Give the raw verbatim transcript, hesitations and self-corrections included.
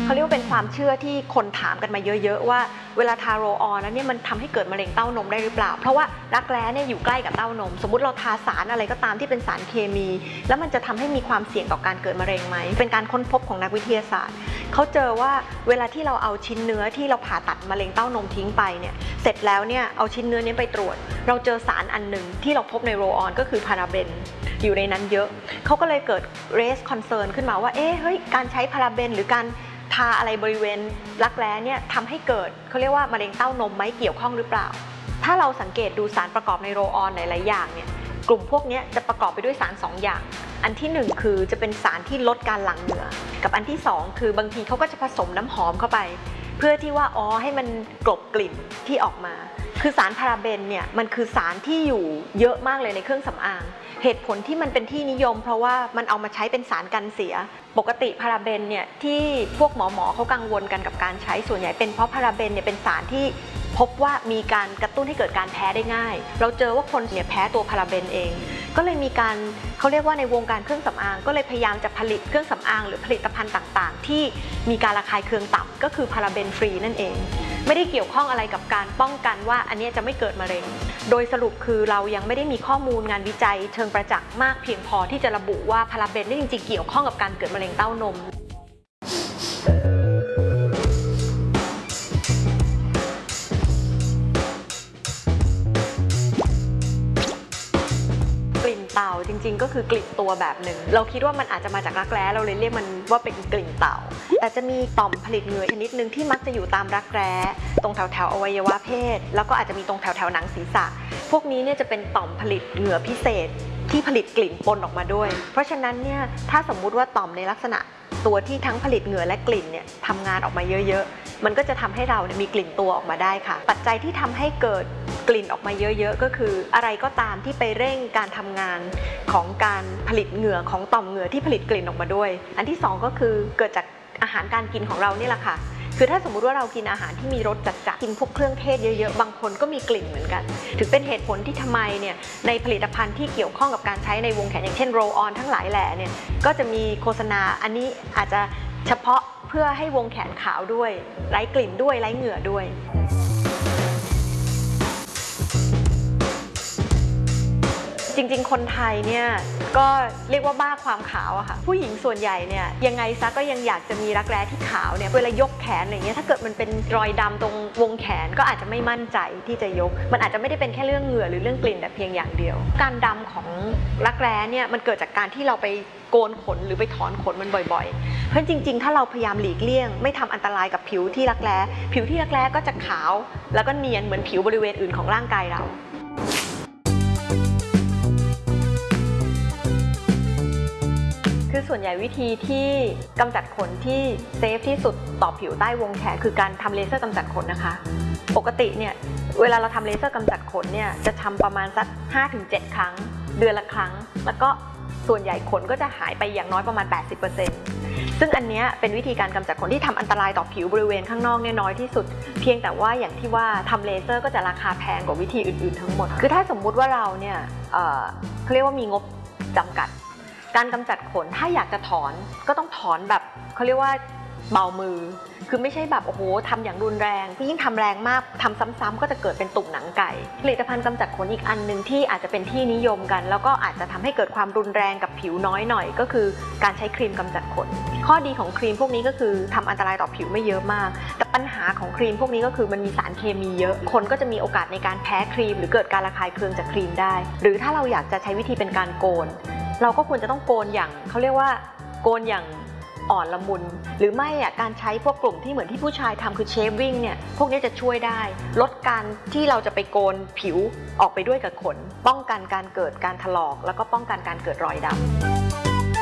เขาเรียกว่าเป็นความเชื่อที่คนถามกันมาเยอะๆว่าเวลาทาโรลออนแล้วเนี่ยมันทำให้เกิดมะเร็งเต้านมได้หรือเปล่าเพราะว่ารักแร้เนี่ยอยู่ใกล้กับเต้านมสมมุติเราทาสารอะไรก็ตามที่เป็นสารเคมีแล้วมันจะทำให้มีความเสี่ยงต่อการเกิดมะเร็งไหมเป็นการค้นพบของนักวิทยาศาสตร์เขาเจอว่าเวลาที่เราเอาชิ้นเนื้อที่เราผ่าตัดมะเร็งเต้านมทิ้งไปเนี่ยเสร็จแล้วเนี่ยเอาชิ้นเนื้อนี้ไปตรวจเราเจอสารอันหนึ่งที่เราพบในโรลออนก็คือพาราเบนอยู่ในนั้นเยอะเขาก็เลยเกิด raise concern ขึ้นมาว่าเอ๊ะเฮ้ยการใช้พาราเบนหรือการทาอะไรบริเวณรักแร้เนี่ยทำให้เกิดเขาเรียกว่ามะเร็งเต้านมไหมเกี่ยวข้องหรือเปล่าถ้าเราสังเกตดูสารประกอบในโรลออนหลายๆอย่างเนี่ยกลุ่มพวกนี้จะประกอบไปด้วยสารสองอย่างอันที่หนึ่งคือจะเป็นสารที่ลดการหลั่งเหงื่อกับอันที่สองคือบางทีเขาก็จะผสมน้ำหอมเข้าไปเพื่อที่ว่าอ๋อให้มันกลบกลิ่นที่ออกมาคือสารพาราเบนเนี่ยมันคือสารที่อยู่เยอะมากเลยในเครื่องสำอางเหตุผลที่มันเป็นที่นิยมเพราะว่ามันเอามาใช้เป็นสารกันเสียปกติพาราเบนเนี่ยที่พวกหมอหมอเขากังวลกันกับการใช้ส่วนใหญ่เป็นเพราะพาราเบนเนี่ยเป็นสารที่พบว่ามีการกระตุ้นให้เกิดการแพ้ได้ง่ายเราเจอว่าคนเนี่ยแพ้ตัวพาราเบนเองก็เลยมีการเขาเรียกว่าในวงการเครื่องสำอางก็เลยพยายามจะผลิตเครื่องสำอางหรือผลิตภัณฑ์ต่างๆที่มีการระคายเคืองต่ำก็คือพาราเบนฟรีนั่นเองไม่ได้เกี่ยวข้องอะไรกับการป้องกันว่าอันนี้จะไม่เกิดมะเร็งโดยสรุปคือเรายังไม่ได้มีข้อมูลงานวิจัยเชิงประจักษ์มากเพียงพอที่จะระบุว่าพาราเบนนี่จริงๆเกี่ยวข้องกับการเกิดมะเร็งเต้านมเต่าจริงๆก็คือกลิ่นตัวแบบหนึ่งเราคิดว่ามันอาจจะมาจากรักแร้เราเลยเรียกมันว่าเป็นกลิ่นเต่าแต่จะมีต่อมผลิตเหงื่อชนิดหนึ่งที่มักจะอยู่ตามรักแร้ตรงแถวๆอวัยวะเพศแล้วก็อาจจะมีตรงแถวๆหนังศีรษะพวกนี้เนี่ยจะเป็นต่อมผลิตเหงื่อพิเศษที่ผลิตกลิ่นปนออกมาด้วยเพราะฉะนั้นเนี่ยถ้าสมมุติว่าต่อมในลักษณะตัวที่ทั้งผลิตเหงื่อและกลิ่นเนี่ยทำงานออกมาเยอะๆมันก็จะทำให้เราเนี่ยมีกลิ่นตัวออกมาได้ค่ะปัจจัยที่ทำให้เกิดกลิ่นออกมาเยอะๆก็คืออะไรก็ตามที่ไปเร่งการทำงานของการผลิตเหงื่อของต่อมเหงื่อที่ผลิตกลิ่นออกมาด้วยอันที่สองก็คือเกิดจากอาหารการกินของเรานี่แหละค่ะคือถ้าสมมุติว่าเรากินอาหารที่มีรสจัดๆกินพวกเครื่องเทศเยอะๆบางคนก็มีกลิ่นเหมือนกันถึงเป็นเหตุผลที่ทำไมเนี่ยในผลิตภัณฑ์ที่เกี่ยวข้องกับการใช้ในวงแขนอย่างเช่นโรลออนทั้งหลายแหล่เนี่ยก็จะมีโฆษณาอันนี้อาจจะเฉพาะเพื่อให้วงแขนขาวด้วยไร้กลิ่นด้วยไร้เหงื่อด้วยจริงๆคนไทยเนี่ยก็เรียกว่าบ้าความขาวอะค่ะผู้หญิงส่วนใหญ่เนี่ยยังไงซะก็ยังอยากจะมีรักแร้ที่ขาวเนี่ยเวลายกแขนอะไรเงี้ยถ้าเกิดมันเป็นรอยดำตรงวงแขนก็อาจจะไม่มั่นใจที่จะยกมันอาจจะไม่ได้เป็นแค่เรื่องเหงื่อหรือเรื่องกลิ่นแต่เพียงอย่างเดียวการดำของรักแร้เนี่ยมันเกิดจากการที่เราไปโกนขนหรือไปถอนขนมันบ่อยๆเพราะจริงๆถ้าเราพยายามหลีกเลี่ยงไม่ทำอันตรายกับผิวที่รักแร้ผิวที่รักแร้ก็จะขาวแล้วก็เนียนเหมือนผิวบริเวณอื่นของร่างกายเราคือส่วนใหญ่วิธีที่กำจัดขนที่เซฟที่สุดต่อผิวใต้วงแขนคือการทำเลเซอร์กำจัดขนนะคะปกติเนี่ยเวลาเราทำเลเซอร์กำจัดขนเนี่ยจะทำประมาณสัก ห้าถึงเจ็ด ครั้งเดือนละครั้งแล้วก็ส่วนใหญ่ขนก็จะหายไปอย่างน้อยประมาณ แปดสิบเปอร์เซ็นต์ ซึ่งอันนี้เป็นวิธีการกำจัดขนที่ทำอันตรายต่อผิวบริเวณข้างนอกเนี่ยน้อยที่สุดเพียงแต่ว่าอย่างที่ว่าทำเลเซอร์ก็จะราคาแพงกว่าวิธีอื่นๆทั้งหมดคือถ้าสมมุติว่าเราเนี่ยเอ่อเขาเรียกว่ามีงบจำกัดการกำจัดขนถ้าอยากจะถอนก็ต้องถอนแบบเขาเรียกว่าเบามือคือไม่ใช่แบบโอ้โหทำอย่างรุนแรงยิ่งทำแรงมากทำซ้ำๆก็จะเกิดเป็นตุ่มหนังไก่ผลิตภัณฑ์กำจัดขนอีกอันหนึ่งที่อาจจะเป็นที่นิยมกันแล้วก็อาจจะทำให้เกิดความรุนแรงกับผิวน้อยหน่อยก็คือการใช้ครีมกำจัดขนข้อดีของครีมพวกนี้ก็คือทำอันตรายต่อผิวไม่เยอะมากแต่ปัญหาของครีมพวกนี้ก็คือมันมีสารเคมีเยอะคนก็จะมีโอกาสในการแพ้ครีมหรือเกิดการระคายเคืองจากครีมได้หรือถ้าเราอยากจะใช้วิธีเป็นการโกนเราก็ควรจะต้องโกนอย่างเขาเรียกว่าโกนอย่างอ่อนละมุนหรือไม่อ่ะการใช้พวกกลุ่มที่เหมือนที่ผู้ชายทำคือเชฟวิ่งเนี่ยพวกนี้จะช่วยได้ลดการที่เราจะไปโกนผิวออกไปด้วยกับขนป้องกันการเกิดการถลอกแล้วก็ป้องกันการเกิดรอยดำ